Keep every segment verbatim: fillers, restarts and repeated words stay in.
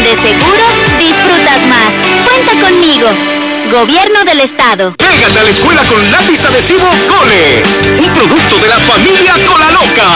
donde seguro disfrutas más. Cuenta conmigo. Gobierno del Estado. Pégate a la escuela con lápiz adhesivo Cole, un producto de la familia Colaloca.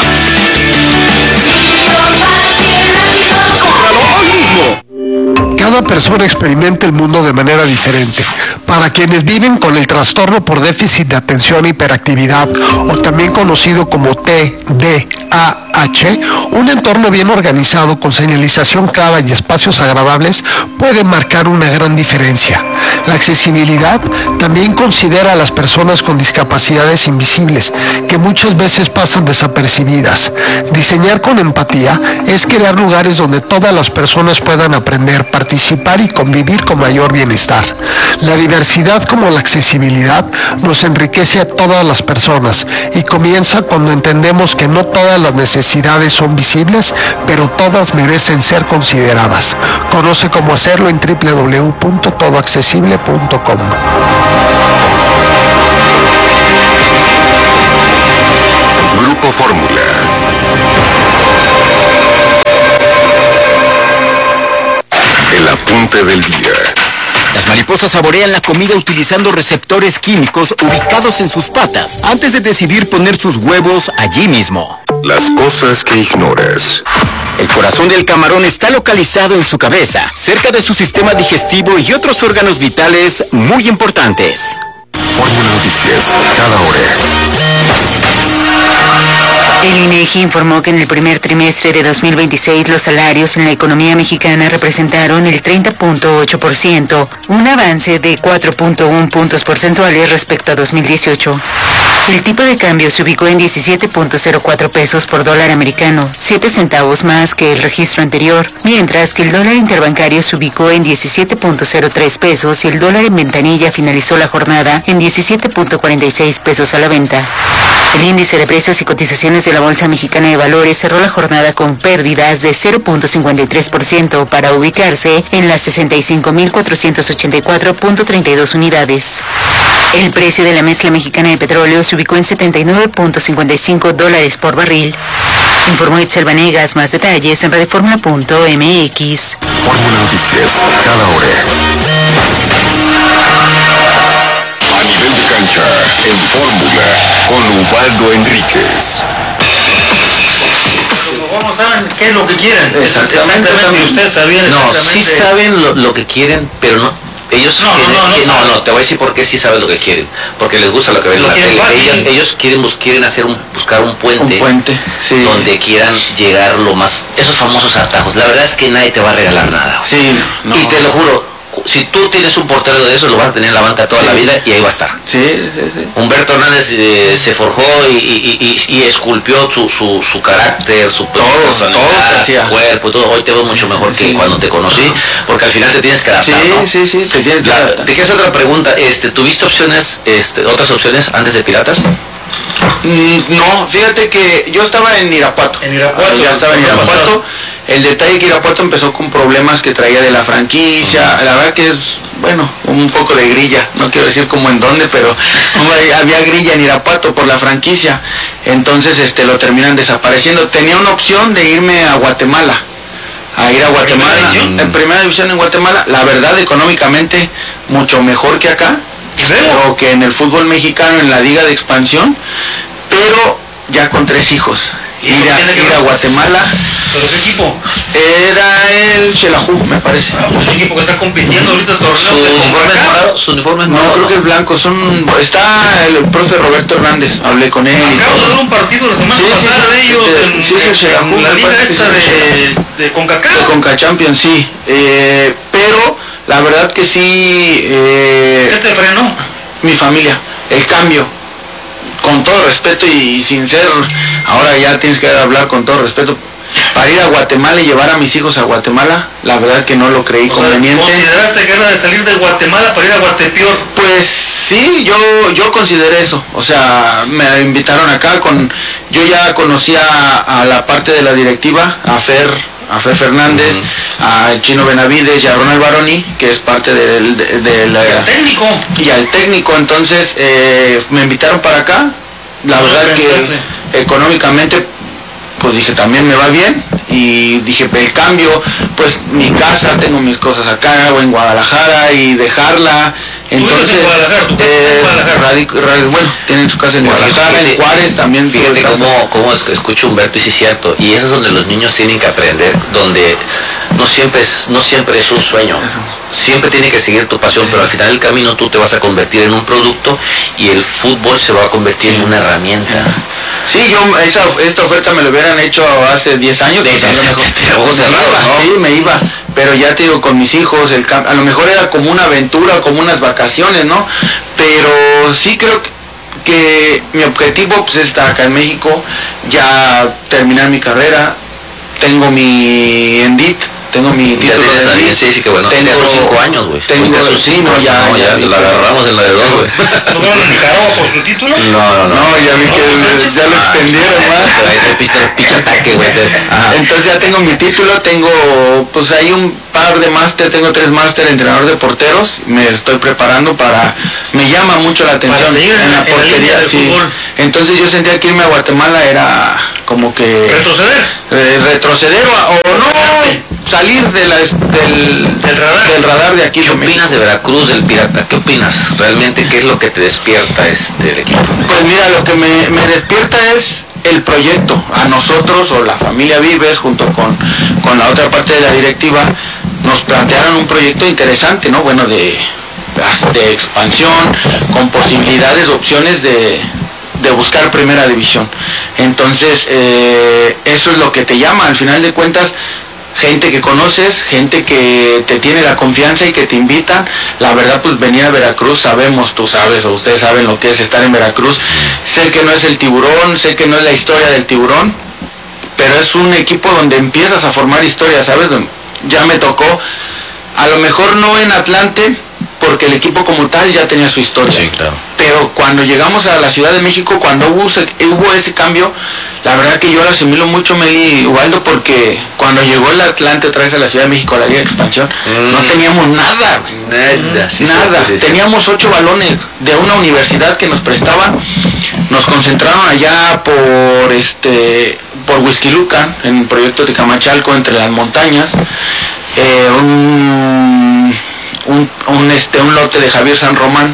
¡Cómpralo hoy mismo! Cada persona experimenta el mundo de manera diferente. Para quienes viven con el trastorno por déficit de atención e hiperactividad, o también conocido como T D A H, un entorno bien organizado con señalización clara y espacios agradables puede marcar una gran diferencia. La accesibilidad también considera a las personas con discapacidades invisibles, que muchas veces pasan desapercibidas. Diseñar con empatía es crear lugares donde todas las personas puedan aprender, participar y convivir con mayor bienestar. La diversidad como la accesibilidad nos enriquece a todas las personas y comienza cuando entendemos que no todas las necesidades son visibles, pero todas merecen ser consideradas. Conoce cómo hacerlo en doble u doble u doble u punto todo accesible punto com. Grupo Fórmula. El apunte del día. Las mariposas saborean la comida utilizando receptores químicos ubicados en sus patas antes de decidir poner sus huevos allí mismo. Las cosas que ignoras. El corazón del camarón está localizado en su cabeza, cerca de su sistema digestivo y otros órganos vitales muy importantes. Fórmula Noticias, cada hora. El INEGI informó que en el primer trimestre de dos mil veintiséis los salarios en la economía mexicana representaron el treinta punto ocho por ciento, un avance de cuatro punto uno puntos porcentuales respecto a dos mil dieciocho. El tipo de cambio se ubicó en diecisiete punto cero cuatro pesos por dólar americano, siete centavos más que el registro anterior, mientras que el dólar interbancario se ubicó en diecisiete punto cero tres pesos y el dólar en ventanilla finalizó la jornada en diecisiete punto cuarenta y seis pesos a la venta. El índice de precios y cotizaciones de la Bolsa Mexicana de Valores cerró la jornada con pérdidas de cero punto cincuenta y tres por ciento para ubicarse en las sesenta y cinco mil cuatrocientos ochenta y cuatro punto treinta y dos unidades. El precio de la mezcla mexicana de petróleo se ubicó en setenta y nueve punto cincuenta y cinco dólares por barril. Informó Itzel Vanegas. Más detalles en radioformula punto m x. Fórmula Noticias, cada hora. A nivel de cancha, en Fórmula, con Ubaldo Enríquez. ¿Cómo saben qué es lo que quieren? Exactamente. Exactamente, ustedes sabían No, sí saben lo, lo que quieren, pero no. Ellos no, quieren, no, no, que, no, no, no, te voy a decir por qué sí saben lo que quieren. Porque les gusta lo que ven en la tele. Ellos, ellos quieren, bus, quieren hacer un, buscar un puente, un puente sí. donde quieran llegar lo más, esos famosos atajos. La verdad es que nadie te va a regalar nada. Sí, no. Y te lo juro, si tú tienes un portero de eso, lo vas a tener en la banca toda sí. la vida y ahí va a estar. Sí, sí, sí. Humberto Hernández eh, se forjó y, y, y, y esculpió su, su, su carácter, su todo, personalidad, todo, su cuerpo, todo. Hoy te veo mucho mejor que sí. cuando te conocí, porque al final te tienes que adaptar, sí, ¿no? Sí, sí, te tienes que la, adaptar. Te quieres otra pregunta, este, ¿tuviste opciones, este, otras opciones antes de Piratas? Mm, no, fíjate que yo estaba en Irapuato. En Irapuato. Ya estaba en Irapuato. El detalle que Irapuato empezó con problemas que traía de la franquicia, la verdad que es, bueno, un poco de grilla, no quiero decir como en dónde, pero había grilla en Irapuato por la franquicia, entonces este lo terminan desapareciendo. Tenía una opción de irme a Guatemala, a ir a Guatemala, en primera división en Guatemala, la verdad económicamente mucho mejor que acá, o que en el fútbol mexicano en la liga de expansión, pero ya con tres hijos. Ir a, ir a Guatemala. ¿Pero qué equipo? Era el Xelajú, me parece. Ah, pues el equipo que está compitiendo ahorita torneo. ¿Su uniforme es morado? ¿Su uniforme es morado? No, creo que es blanco. Son, está el profe Roberto Hernández, hablé con él. Acabo de ver un partido la semana sí, pasada sí, de ellos de, en, sí, en, Xelajú, en la liga esta de, de CONCACAF. De CONCACHAMPIONS, sí. Eh, pero la verdad que sí... Eh, ¿Qué te frenó? Mi familia, el cambio. Con todo respeto y sin ser, ahora ya tienes que hablar con todo respeto, para ir a Guatemala y llevar a mis hijos a Guatemala, la verdad que no lo creí o conveniente. Sea, ¿consideraste que era de salir de Guatemala para ir a Guatepeor? Pues sí, yo yo consideré eso, o sea, me invitaron acá, con yo ya conocía a, a la parte de la directiva, a Fer, a Fer Fernández, uh-huh. al Chino Benavides y a Ronald Baroni, que es parte del de, de la, y al técnico y al técnico, entonces eh, me invitaron para acá, la verdad que económicamente pues dije, también me va bien. Y dije, el cambio, pues mi casa, tengo mis cosas acá, o en Guadalajara, y dejarla. Entonces, ¿Tú vives en Guadalajara? ¿Tu casa está en eh, Guadalajara? radico- radico- bueno, tienen su casa en Pues Guadalajara, fíjate- en Juárez también. tuve Fíjate casa. cómo, cómo es que escucho Humberto y sí es cierto. Y eso es donde los niños tienen que aprender, donde no siempre es, no siempre es un sueño. Siempre tiene que seguir tu pasión, pero al final del camino tú te vas a convertir en un producto y el fútbol se va a convertir en una herramienta. Sí, yo esa, esta oferta me lo hubieran hecho hace diez años. De- pues, a lo de- mejor de- de ojos me cerrados, iba, ¿no? Sí, me iba. Pero ya te digo, con mis hijos, el cam- a lo mejor era como una aventura, como unas vacaciones, ¿no? Pero sí creo que, que mi objetivo pues es estar acá en México, ya terminar mi carrera. Tengo mi ENDIT, tengo mi Ya título tienes de también, ENDIT. sí, sí, que bueno. Tengo Tengo cinco años, güey. Tengo Ahorita son sí, cinco, no, ya, no, ya, ya, la agarramos en la de dos, güey. ¿No fueron a Nicaragua por su título? No, no, no. No, ya vi que ya lo extendieron más. Ahí te pica, pica ataque, güey. Ajá. Entonces ya tengo mi título, tengo pues ahí un par de máster, tengo tres máster entrenador de porteros, me estoy preparando para, me llama mucho la atención Para seguir en la- en la línea del sí. fútbol. Entonces yo sentía que irme a Guatemala era como que ¿Retroceder? eh, retroceder o, o no salir de la, del, Del radar. del radar de aquí. ¿Qué de México. opinas de Veracruz, del Pirata? ¿Qué opinas? Realmente, ¿qué es lo que te despierta este el equipo? Pues mira, lo que me, me despierta es el proyecto. A nosotros, o la familia Vives, junto con, con la otra parte de la directiva, nos plantearon un proyecto interesante, ¿no? Bueno, de, de expansión, con posibilidades, opciones de, de buscar primera división. Entonces, eh, eso es lo que te llama, al final de cuentas, gente que conoces, gente que te tiene la confianza y que te invitan. La verdad, pues venir a Veracruz, sabemos, tú sabes, o ustedes saben lo que es estar en Veracruz. Sé que no es el tiburón, sé que no es la historia del tiburón, pero es un equipo donde empiezas a formar historia, ¿sabes? Ya me tocó, a lo mejor no en Atlante, porque el equipo como tal ya tenía su historia. Sí, claro. Pero cuando llegamos a la Ciudad de México, cuando hubo, ese- hubo ese cambio, la verdad que yo lo asimilo mucho, Meli y Ubaldo, porque cuando llegó el Atlante otra vez a la Ciudad de México, a la Liga de Expansión, Mm. no teníamos nada, güey. Nada, sí, Nada, sí, sí, sí. teníamos ocho balones de una universidad que nos prestaban, nos concentraron allá por este por Huixquilucan, en el proyecto de Camachalco, entre las montañas, eh, un, un, un, este, un lote de Javier San Román,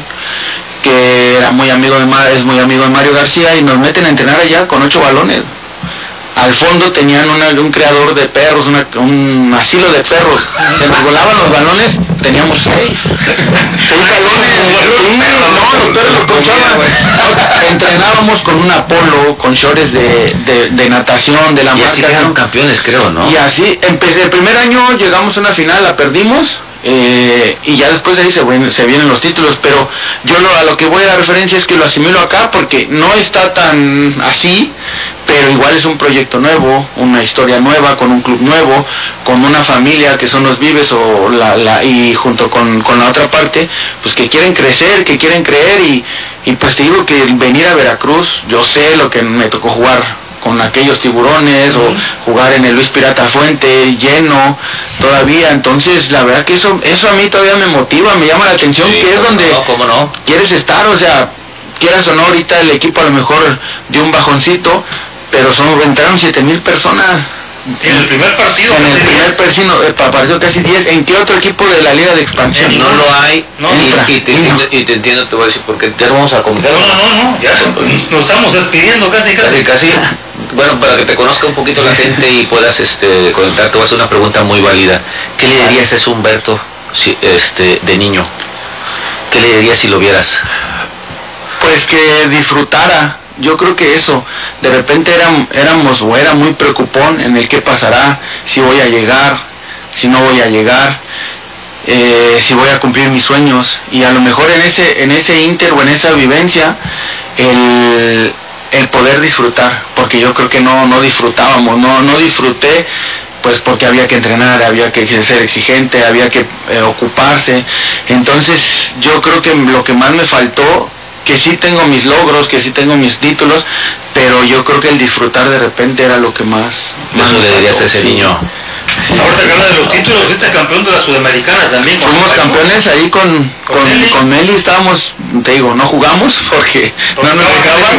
que era muy amigo de Ma- es muy amigo de Mario García, y nos meten a entrenar allá con ocho balones. Al fondo tenían una- un creador de perros, una- un asilo de perros. Se nos volaban los balones, teníamos seis. Seis balones. Sí, no, los perros los ponchaban. Entrenábamos con un Apolo, con shorts de, de, de natación, de la Y así marca. quedaron campeones, creo, ¿no? Y así, empecé, el primer año llegamos a una final, la perdimos, eh, y ya después de ahí se, ven- se vienen los títulos, pero yo lo, a lo que voy a la referencia es que lo asimilo acá porque no está tan así, pero igual es un proyecto nuevo, una historia nueva, con un club nuevo, con una familia que son los Vives, o la, la- y junto con, con la otra parte, pues que quieren crecer, que quieren creer, y, y pues te digo que el venir a Veracruz, yo sé lo que me tocó jugar con aquellos tiburones, o jugar en el Luis Pirata Fuente lleno todavía. Entonces la verdad que eso eso a mí todavía me motiva, me llama la atención, Sí, que es cómo donde no, cómo no. quieres estar. O sea, quieras o no, ahorita el equipo a lo mejor dio un bajoncito, pero son entraron siete mil personas En el primer partido. en el casi primer diez. persino, eh, pa- partido, casi diez. ¿En qué otro equipo de la Liga de Expansión? No lo hay, No, y, entra, y te entra. entiendo, y te entiendo, te voy a decir, porque ya vamos a comentar. No, no, no, no, ya nos estamos despidiendo casi, Casi, casi. casi. Bueno, para que te conozca un poquito la gente y puedas este, conectar, te voy a hacer una pregunta muy válida. ¿Qué le dirías a ese Humberto si, este, de niño? ¿Qué le dirías si lo vieras? Pues que disfrutara. Yo creo que eso, de repente éram- éramos o era muy preocupón en el qué pasará, si voy a llegar, si no voy a llegar, eh, si voy a cumplir mis sueños. Y a lo mejor en ese, en ese inter o en esa vivencia, el, el poder disfrutar, porque yo creo que no, no disfrutábamos, no, no disfruté, pues porque había que entrenar, había que ser exigente, había que eh, ocuparse. Entonces yo creo que lo que más me faltó, que sí tengo mis logros, que sí tengo mis títulos, pero yo creo que el disfrutar de repente era lo que más... más Eso me le dirías faltó, a ese sí. niño. Sí. Ahorita que habla de los títulos, fuiste campeón de la Sudamericana también. con- Fuimos campeones ahí con, ¿Con con, Meli? con Meli, estábamos, te digo, no jugamos porque Porque no nos estaba dejaban, serio.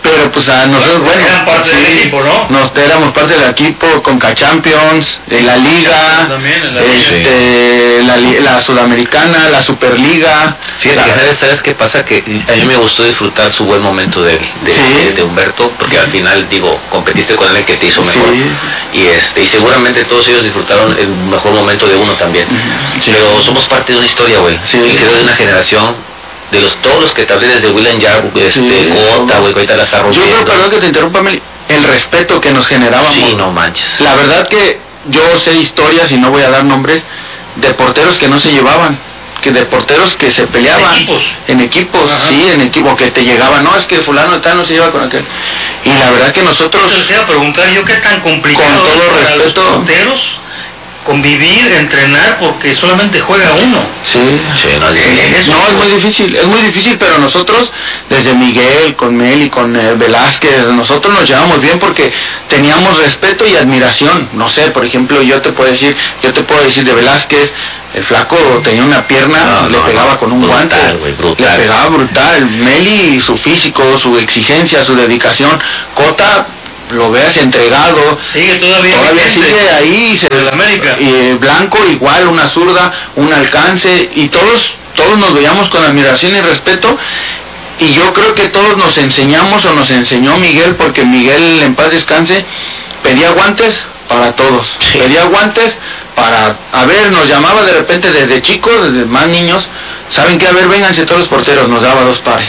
pero pues a nosotros, bueno, eran parte sí, del equipo, ¿no? Nos, éramos parte del equipo, Conca Champions, en la Liga, también, en la, este, la, la Sudamericana, la Superliga. Fíjate la, que sabes, sabes qué pasa, que a mí me gustó disfrutar su buen momento de, de, sí. de, de Humberto, porque al final, digo, competiste con alguien que te hizo mejor, sí. y este y seguramente todos ellos disfrutaron el mejor momento de uno también, sí. Pero somos parte de una historia, güey, sí. Y creo de una generación, de los todos los que te hablé desde William Yard, este, sí. Cota, güey, que ahorita la está rompiendo. Yo creo, perdón que te interrumpa, Meli, el respeto que nos generábamos. Sí, no manches. La verdad que yo sé historias, y no voy a dar nombres, de porteros que no se llevaban, que de porteros que se peleaban. En equipos. En equipos, ajá. Sí, en equipo, que te llegaban, no, es que fulano de tal no se lleva con aquel. Y la verdad que nosotros... Les iba a preguntar yo qué tan complicado con todo es para respeto, los porteros convivir, entrenar, porque solamente juega uno. Sí, sí, no, es, es, no, es muy difícil, es muy difícil, pero nosotros, desde Miguel, con Meli, con eh, Velázquez, nosotros nos llevamos bien porque teníamos respeto y admiración. No sé, por ejemplo, yo te puedo decir, yo te puedo decir de Velázquez, el flaco tenía una pierna, no, le no, pegaba no, con un brutal, guante, wey, brutal. Le pegaba brutal. Meli, su físico, su exigencia, su dedicación. Cota, lo veas entregado, sigue todavía, todavía sigue ahí, se, de América. Y Blanco igual, una zurda, un alcance, y todos, todos nos veíamos con admiración y respeto, y yo creo que todos nos enseñamos, o nos enseñó Miguel, porque Miguel, en paz descanse, pedía guantes para todos, sí. Pedía guantes para, a ver, nos llamaba de repente desde chicos, desde más niños, ¿saben qué? A ver, vénganse todos los porteros, nos daba dos pares.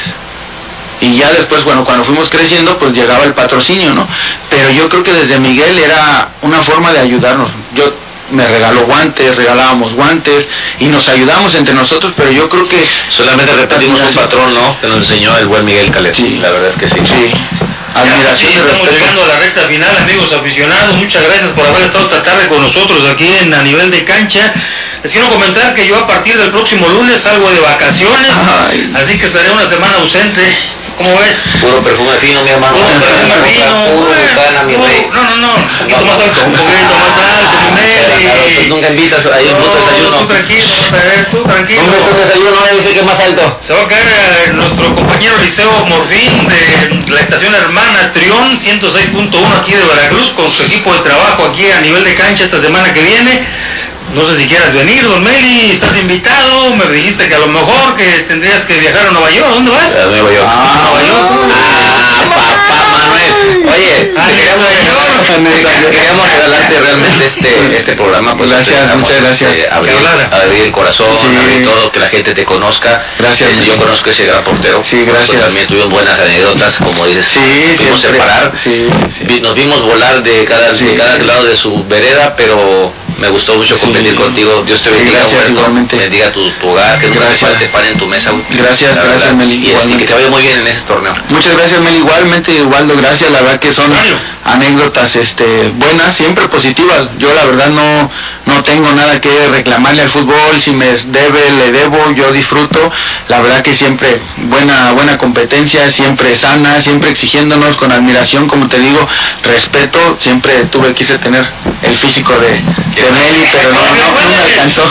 Y ya después, bueno, cuando fuimos creciendo, pues llegaba el patrocinio, ¿no? Pero yo creo que desde Miguel era una forma de ayudarnos. Yo me regaló guantes, regalábamos guantes y nos ayudamos entre nosotros, pero yo creo que... Solamente repetimos un patrón, ¿no? Que nos enseñó el buen Miguel Calet. Sí. La verdad es que sí. Sí. Admiración, sí, estamos llegando a la recta final, amigos aficionados. Muchas gracias por haber estado esta tarde con nosotros aquí en A Nivel de Cancha. Les quiero comentar que yo a partir del próximo lunes salgo de vacaciones, ay, así que estaré una semana ausente. ¿Cómo ves? Puro perfume fino, mi hermano. Puro perfume fino. Puro botana, mi rey. No, no, no. Un poquito más alto, un poquito más alto, mi Meli. Nunca invitas ahí un puto desayuno. Tú tranquilo, tú tranquilo. Un puto desayuno, dice que es más alto. Se va a caer eh, nuestro compañero Liceo Morfín de la estación hermana Trión ciento seis punto uno aquí de Veracruz con su equipo de trabajo aquí a nivel de cancha esta semana que viene. No sé si quieras venir, don Meli, estás invitado, me dijiste que a lo mejor que tendrías que viajar a Nueva York, ¿dónde vas? A Nueva York. Ah, Nueva York. Ah, papá Manuel. Oye, ah, queríamos, queríamos regalarte realmente este este programa. Pues gracias, muchas gracias. Este, abrir, abrir el corazón, sí. Abrir todo, que la gente te conozca. Gracias. Este, yo conozco ese gran portero. Sí, gracias. También tuvimos buenas anécdotas, como dices. Sí, nos vimos separar. Sí, sí. Nos vimos volar de cada, sí. de cada lado de su vereda, pero me gustó mucho competir sí. contigo. Dios te bendiga, sí, gracias, Humberto, bendiga tu, tu hogar, que nunca te falte pan en tu mesa. Gracias, la gracias, verdad. Meli. Y este, que te vaya muy bien en ese torneo. Muchas gracias, Meli. Igualmente, Waldo, gracias. La verdad que son Mario. anécdotas este, buenas, siempre positivas. Yo la verdad no, no tengo nada que reclamarle al fútbol. Si me debe, le debo, yo disfruto. La verdad que siempre buena, buena competencia, siempre sana, siempre exigiéndonos con admiración, como te digo, respeto. Siempre tuve, quise tener el físico de, de Meli, pero no, no, no me alcanzó.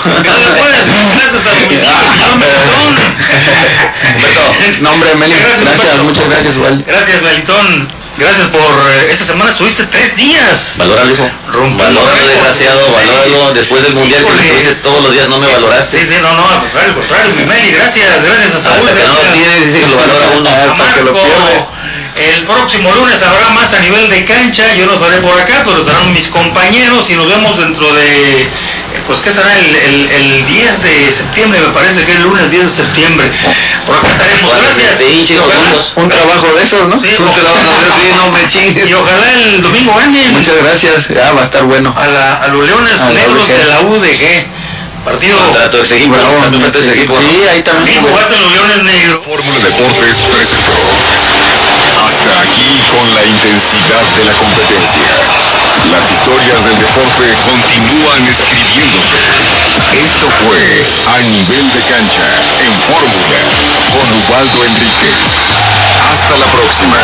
Nombre, Meli. Gracias, muchas gracias, Waldo. Gracias, Melitón. Gracias por eh, esta semana, estuviste tres días. Valóralo, hijo. Valóralo, desgraciado, valóralo. Después del mundial que estuviste todos los días no me valoraste. Sí, sí, no, no, al contrario, al contrario, mi Meli, gracias, gracias a Saúl. Hasta que no lo tienes, dice que lo valora uno. A Marco, el próximo lunes habrá más a nivel de cancha, yo no estaré por acá, pero estarán mis compañeros y nos vemos dentro de, pues ¿qué será? El, el, el diez de septiembre, me parece que es el lunes diez de septiembre. Por acá estaremos, gracias. Sí, chicos, un trabajo de esos, ¿no? Sí, un trabajo de esos, sí, no me chingues. Y ojalá el domingo ganen. Muchas gracias, ya va a estar bueno. A, la, a los Leones a Negros de la U D G. Partido contra todo ese equipo, bravo, también falta ese equipo. Sí, ahí también. Jugaste los Leones Negros. Fórmula Deportes presentó. Hasta aquí con la intensidad de la competencia. Las historias del deporte continúan escribiéndose. Esto fue A Nivel de Cancha en Fórmula con Ubaldo Enríquez. Hasta la próxima.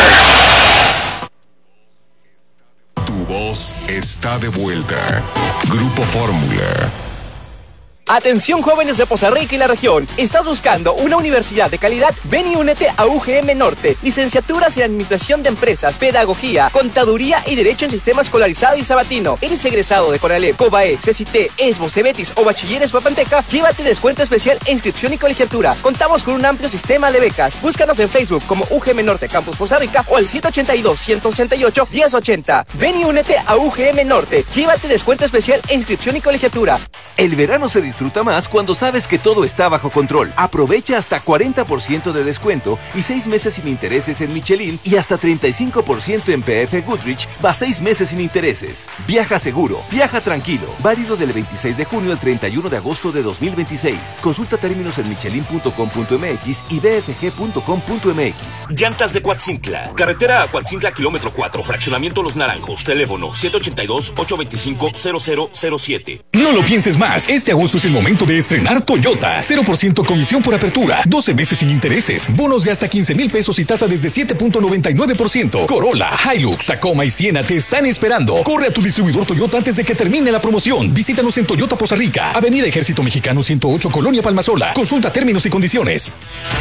Tu voz está de vuelta. Grupo Fórmula. Atención jóvenes de Poza Rica y la región. ¿Estás buscando una universidad de calidad? Ven y únete a U G M Norte. Licenciaturas en Administración de Empresas, Pedagogía, Contaduría y Derecho en Sistema Escolarizado y Sabatino. ¿Eres egresado de Conalep, COBAE, CECITE, ESBO, CEBETIS o Bachilleres Papanteca? Llévate descuento especial e inscripción y colegiatura. Contamos con un amplio sistema de becas. Búscanos en Facebook como U G M Norte Campus Poza Rica o al siete ocho dos, uno sesenta y ocho, diez ochenta. Ven y únete a U G M Norte. Llévate descuento especial e inscripción y colegiatura. El verano se disfruta más cuando sabes que todo está bajo control. Aprovecha hasta cuarenta por ciento de descuento y seis meses sin intereses en Michelin y hasta treinta y cinco por ciento en P F Goodrich, va seis meses sin intereses. Viaja seguro, viaja tranquilo. Válido del veintiséis de junio al treinta y uno de agosto de dos mil veintiséis. Consulta términos en michelin punto com punto m x y b f g punto com punto m x. Llantas de Coatzintla. Carretera a Coatzintla, kilómetro cuatro. Fraccionamiento Los Naranjos. Teléfono siete ocho dos, ocho dos cinco, cero cero cero siete. No lo pienses más. Este agosto es el momento de estrenar Toyota. cero por ciento comisión por apertura. doce meses sin intereses. Bonos de hasta quince mil pesos y tasa desde siete punto noventa y nueve por ciento. Corolla, Hilux, Tacoma y Siena te están esperando. Corre a tu distribuidor Toyota antes de que termine la promoción. Visítanos en Toyota Poza Rica. Avenida Ejército Mexicano ciento ocho, Colonia Palmasola. Consulta términos y condiciones.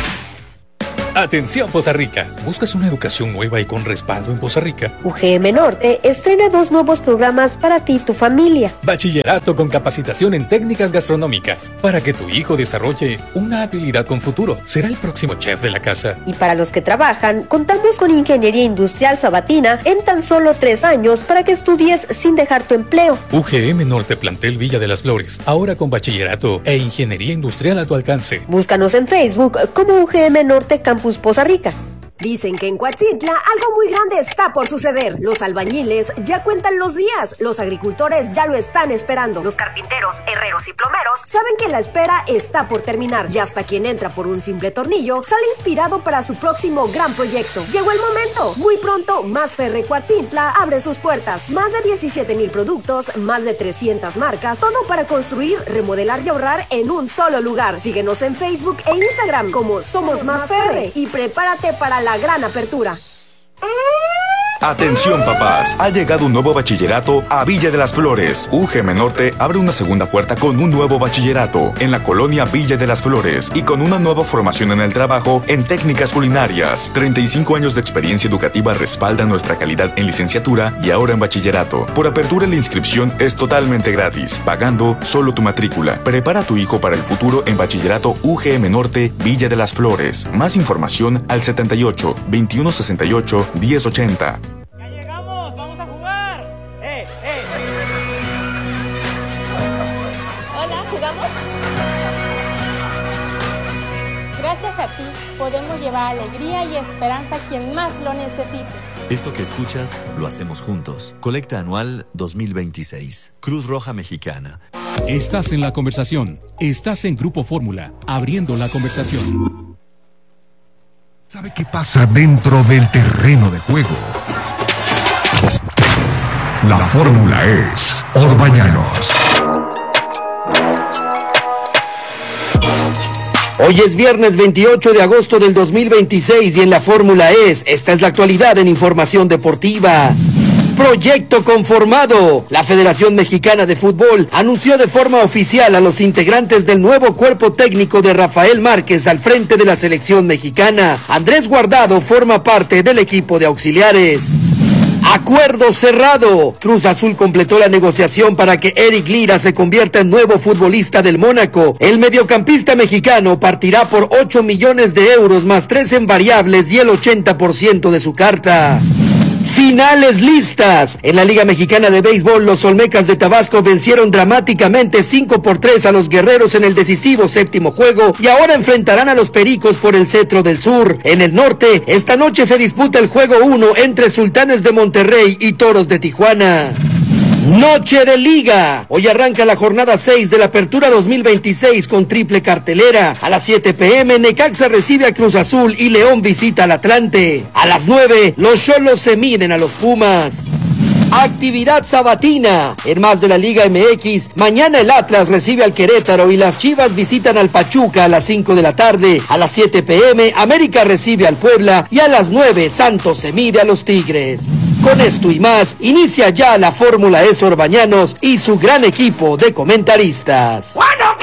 Atención Poza Rica, ¿buscas una educación nueva y con respaldo en Poza Rica? U G M Norte estrena dos nuevos programas para ti y tu familia. Bachillerato con capacitación en técnicas gastronómicas, para que tu hijo desarrolle una habilidad con futuro. Será el próximo chef de la casa. Y para los que trabajan, contamos con Ingeniería Industrial Sabatina en tan solo tres años para que estudies sin dejar tu empleo. U G M Norte Plantel Villa de las Flores, ahora con bachillerato e ingeniería industrial a tu alcance. Búscanos en Facebook como U G M Norte Campus Poza Rica. Dicen que en Coatzintla algo muy grande está por suceder. Los albañiles ya cuentan los días, los agricultores ya lo están esperando, los carpinteros, herreros y plomeros saben que la espera está por terminar y hasta quien entra por un simple tornillo sale inspirado para su próximo gran proyecto. Llegó el momento. Muy pronto, Masferre Coatzintla abre sus puertas. Más de diecisiete mil productos, más de trescientas marcas, todo para construir, remodelar y ahorrar en un solo lugar. Síguenos en Facebook e Instagram como Somos Masferre y prepárate para la la gran apertura. Atención papás, ha llegado un nuevo bachillerato a Villa de las Flores. U G M Norte abre una segunda puerta con un nuevo bachillerato en la colonia Villa de las Flores y con una nueva formación en el trabajo en técnicas culinarias. treinta y cinco años de experiencia educativa respaldan nuestra calidad en licenciatura y ahora en bachillerato. Por apertura la inscripción es totalmente gratis, pagando solo tu matrícula. Prepara a tu hijo para el futuro en bachillerato U G M Norte Villa de las Flores. Más información al setenta y ocho, veintiuno sesenta y ocho, diez ochenta. Gracias a ti podemos llevar alegría y esperanza a quien más lo necesite. Esto que escuchas lo hacemos juntos. Colecta anual dos mil veintiséis. Cruz Roja Mexicana. Estás en la conversación. Estás en Grupo Fórmula, abriendo la conversación. ¿Sabe qué pasa dentro del terreno de juego? La fórmula es Orbañanos. Hoy es viernes veintiocho de agosto del dos mil veintiséis y en la Fórmula es, esta es la actualidad en información deportiva. Proyecto conformado. La Federación Mexicana de Fútbol anunció de forma oficial a los integrantes del nuevo cuerpo técnico de Rafael Márquez al frente de la selección mexicana. Andrés Guardado forma parte del equipo de auxiliares. Acuerdo cerrado. Cruz Azul completó la negociación para que Eric Lira se convierta en nuevo futbolista del Mónaco. El mediocampista mexicano partirá por ocho millones de euros más tres en variables y el ochenta por ciento de su carta. Finales listas. En la Liga Mexicana de Béisbol, los Olmecas de Tabasco vencieron dramáticamente cinco por tres a los Guerreros en el decisivo séptimo juego y ahora enfrentarán a los Pericos por el Cetro del Sur. En el norte, esta noche se disputa el juego uno entre Sultanes de Monterrey y Toros de Tijuana. Noche de Liga. Hoy arranca la jornada seis de la Apertura dos mil veintiséis con triple cartelera. A las siete pm Necaxa recibe a Cruz Azul y León visita al Atlante. A las nueve los Xolos se miden a los Pumas. Actividad sabatina. En más de la Liga M X, mañana el Atlas recibe al Querétaro y las Chivas visitan al Pachuca a las cinco de la tarde. A las siete pm América recibe al Puebla y a las nueve Santos se mide a los Tigres. Con esto y más, inicia ya la Fórmula E Orbañanos y su gran equipo de comentaristas.